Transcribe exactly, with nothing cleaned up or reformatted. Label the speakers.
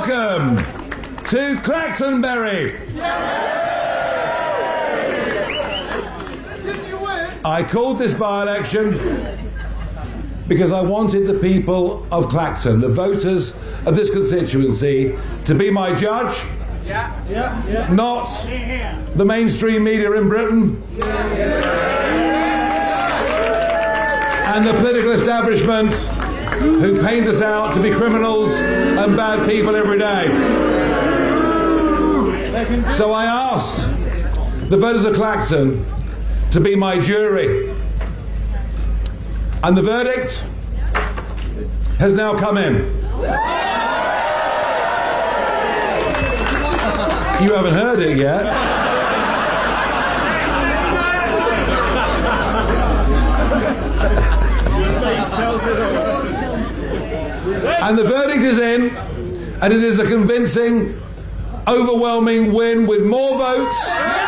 Speaker 1: welcome to Clactonbury. I called this by-election because I wanted the people of Clacton, the voters of this constituency, to be my judge,
Speaker 2: Yeah. Yeah. Yeah.
Speaker 1: not the mainstream media in Britain and the political establishment who paint us out to be criminals and bad people every day. So I asked the voters of Clacton to be my jury. And the verdict has now come in. You haven't heard it yet. And the verdict is in, and it is a convincing, overwhelming win with more votes